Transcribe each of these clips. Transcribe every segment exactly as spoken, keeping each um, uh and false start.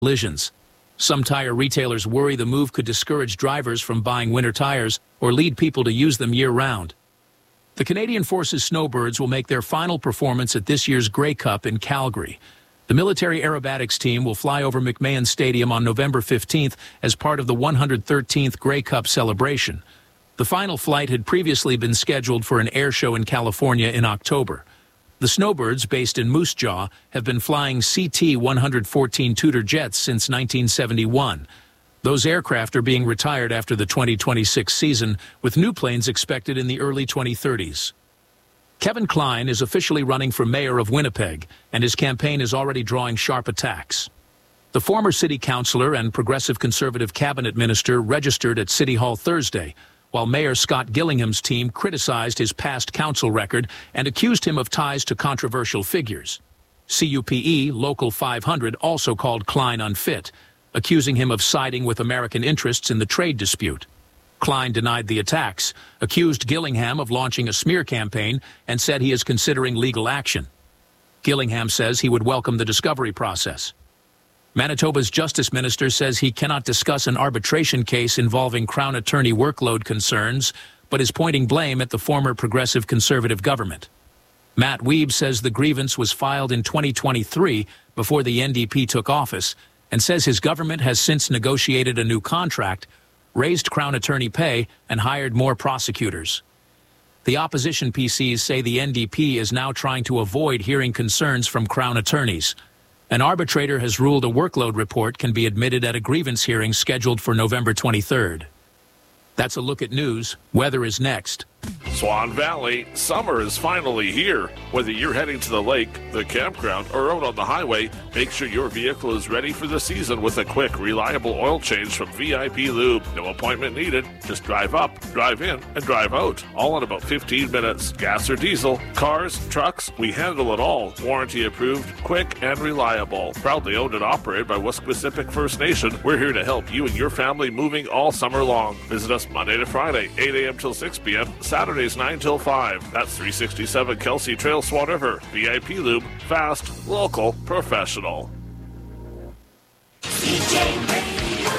collisions. Some tire retailers worry the move could discourage drivers from buying winter tires or lead people to use them year-round. The Canadian Forces Snowbirds will make their final performance at this year's Grey Cup in Calgary. The military aerobatics team will fly over McMahon Stadium on November fifteenth as part of the one hundred thirteenth Grey Cup celebration. The final flight had previously been scheduled for an air show in California in October. The Snowbirds, based in Moose Jaw, have been flying C T one fourteen Tudor jets since nineteen seventy-one. Those aircraft are being retired after the twenty twenty-six season, with new planes expected in the early twenty thirties. Kevin Klein is officially running for mayor of Winnipeg, and his campaign is already drawing sharp attacks. The former city councillor and progressive conservative cabinet minister registered at City Hall Thursday, while Mayor Scott Gillingham's team criticized his past council record and accused him of ties to controversial figures. C U P E Local five hundred also called Klein unfit, accusing him of siding with American interests in the trade dispute. Klein denied the attacks, accused Gillingham of launching a smear campaign, and said he is considering legal action. Gillingham says he would welcome the discovery process. Manitoba's Justice Minister says he cannot discuss an arbitration case involving Crown Attorney workload concerns, but is pointing blame at the former Progressive Conservative government. Matt Wiebe says the grievance was filed in twenty twenty-three, before the N D P took office, and says his government has since negotiated a new contract, raised Crown Attorney pay, and hired more prosecutors. The opposition P Cs say the N D P is now trying to avoid hearing concerns from Crown attorneys. An arbitrator has ruled a workload report can be admitted at a grievance hearing scheduled for November twenty-third. That's a look at news. Weather is next. Swan Valley, summer is finally here. Whether you're heading to the lake, the campground, or out on the highway, make sure your vehicle is ready for the season with a quick, reliable oil change from V I P Lube. No appointment needed. Just drive up, drive in, and drive out. All in about fifteen minutes. Gas or diesel, cars, trucks, we handle it all. Warranty approved, quick, and reliable. Proudly owned and operated by Wesquisipic First Nation, we're here to help you and your family moving all summer long. Visit us Monday to Friday, eight a.m. till six p.m., Saturdays nine till five. That's three sixty-seven Kelsey Trail, Swan River. V I P Lube, fast, local, professional. C J Radio,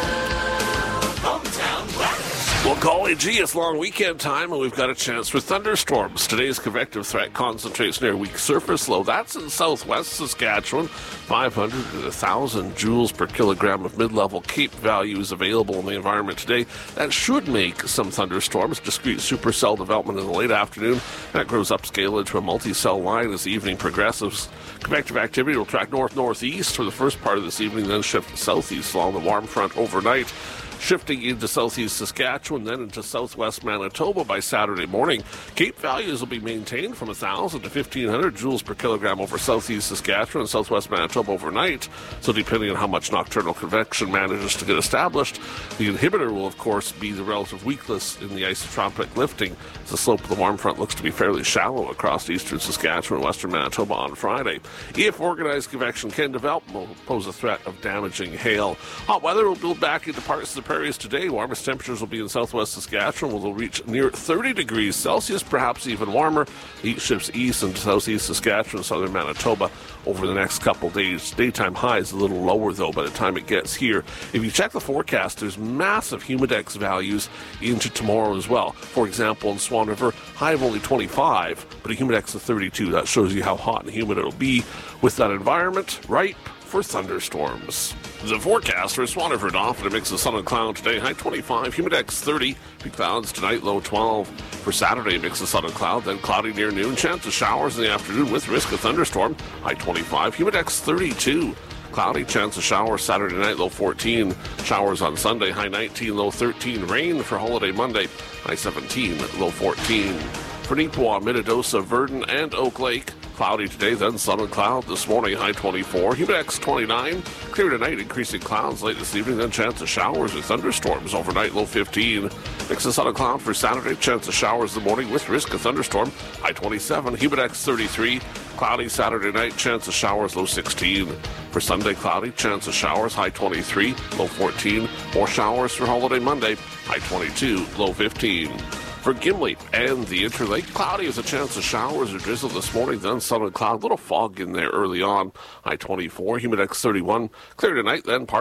Hometown West. Well, golly gee, it's long weekend time, and we've got a chance for thunderstorms. Today's convective threat concentrates near weak surface low. That's in southwest Saskatchewan. five hundred to one thousand joules per kilogram of mid-level CAPE values available in the environment today. That should make some thunderstorms. Discrete supercell development in the late afternoon. That grows upscale into a multi-cell line as the evening progresses. Convective activity will track north-northeast for the first part of this evening, then shift southeast along the warm front overnight. Shifting into southeast Saskatchewan, then into southwest Manitoba by Saturday morning. CAPE values will be maintained from one thousand to fifteen hundred joules per kilogram over southeast Saskatchewan and southwest Manitoba overnight. So depending on how much nocturnal convection manages to get established, the inhibitor will, of course, be the relative weakness in the isotropic lifting. The slope of the warm front looks to be fairly shallow across eastern Saskatchewan and western Manitoba on Friday. If organized convection can develop, will pose a threat of damaging hail. Hot weather will build back into parts of the areas today. Warmest temperatures will be in southwest Saskatchewan, where they'll reach near thirty degrees Celsius, perhaps even warmer. Heat shifts east into southeast Saskatchewan, southern Manitoba over the next couple days. Daytime high is a little lower, though, by the time it gets here. If you check the forecast, there's massive humidex values into tomorrow as well. For example, in Swan River, high of only twenty-five, but a humidex of thirty-two. That shows you how hot and humid it'll be with that environment ripe for thunderstorms. The forecast for Swan River often a mix of sun and cloud today. High twenty-five, humidex thirty. Big clouds tonight, low twelve. For Saturday, mix of sun and cloud, then cloudy near noon. Chance of showers in the afternoon with risk of thunderstorm. High twenty-five, humidex thirty-two. Cloudy, chance of showers Saturday night, low fourteen. Showers on Sunday, high nineteen, low thirteen. Rain for holiday Monday, high seventeen, low fourteen. For Neepawa, Minnedosa, Verdon, and Oak Lake, cloudy today, then sun and cloud this morning, high twenty-four. Humidex twenty-nine. Clear tonight, increasing clouds late this evening, then chance of showers or thunderstorms overnight, low fifteen. Mix of sun and cloud for Saturday, chance of showers in the morning with risk of thunderstorm, high twenty-seven. Humidex thirty-three. Cloudy Saturday night, chance of showers, low sixteen. For Sunday, cloudy, chance of showers, high twenty-three, low fourteen. More showers for holiday Monday, high twenty-two, low fifteen. For Gimli and the Interlake, cloudy with a chance of showers or drizzle this morning, then sun and cloud, little fog in there early on. High twenty-four, humid X thirty-one, clear tonight, then part